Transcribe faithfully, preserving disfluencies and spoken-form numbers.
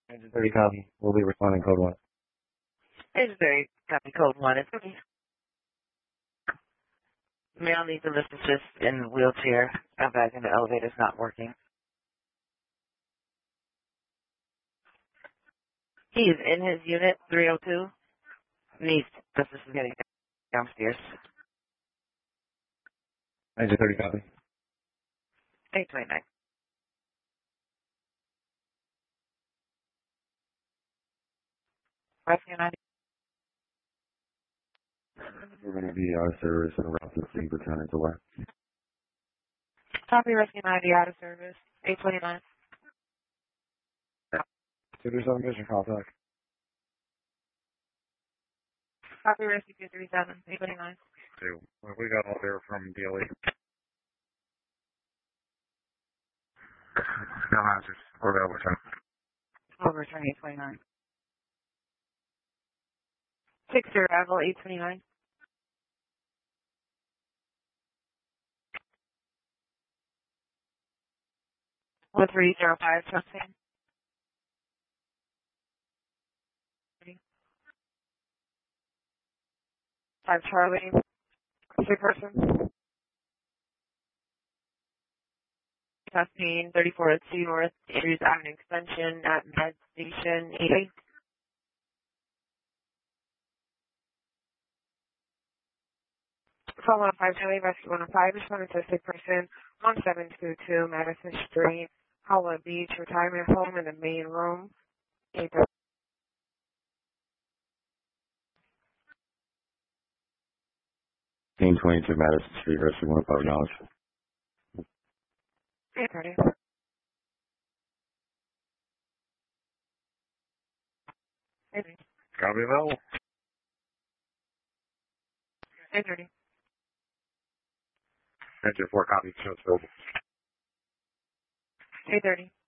Engine thirty copy. We'll be responding code one. Engine thirty copy code one. It's okay. Male needs a lift assist in wheelchair. Got back in the elevator. It's not working. He is in his unit, three oh two. Needs assistance getting downstairs. Engine thirty copy. eight twenty-nine. Rescue ninety. We're going to be out of service and route to sleep, returning to work. Copy Rescue ninety out of service. eight twenty-nine. two three seven mission contact. Copy Rescue two three seven. eight twenty-nine. Two. We got all there from D L E. No answers. We're available, return. Overturn eight twenty-nine. six arrival eight twenty-nine. one three zero five trusting. five Charlie. Three person. Testing thirty-four oh two North Andrews Avenue Extension at Med Station eight. Follow up five Charlie Rescue one oh five. Responding to a sick person on seven two two Madison Street, Hollow Beach Retirement Home in the main room. eight fifteen twenty-two Madison Street, Rescue one oh five dollars. thirty. Copy available. eight thirty. Engine four copy, show available. eight thirty.